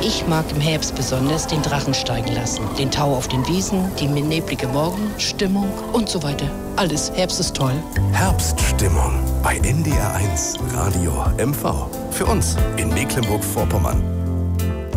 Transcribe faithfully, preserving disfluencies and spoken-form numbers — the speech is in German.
Ich mag im Herbst besonders den Drachen steigen lassen. Den Tau auf den Wiesen, die neblige Morgenstimmung und so weiter. Alles, Herbst ist toll. Herbststimmung bei N D R eins Radio M V. Für uns in Mecklenburg-Vorpommern.